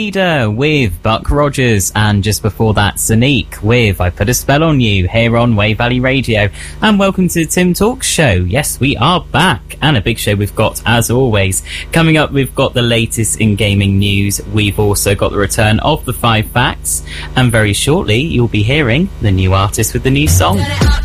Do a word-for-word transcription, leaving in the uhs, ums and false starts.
Leader with Buck Rogers, and just before that, Sonique with I Put a Spell on You, here on Wave Valley Radio. And welcome to the Tim Talks Show. Yes, we are back, and a big show we've got as always. Coming up, we've got the latest in gaming news. We've also got the return of the five facts, and very shortly you'll be hearing the new artist with the new song.